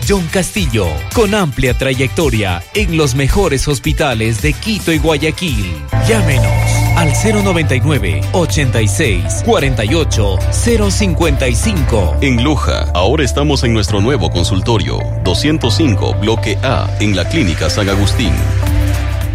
John Castillo, con amplia trayectoria en los mejores hospitales de Quito y Guayaquil. Llámenos al 099-86-48-055. En Loja, ahora estamos en nuestro nuevo consultorio, 205, bloque A, en la Clínica San Agustín.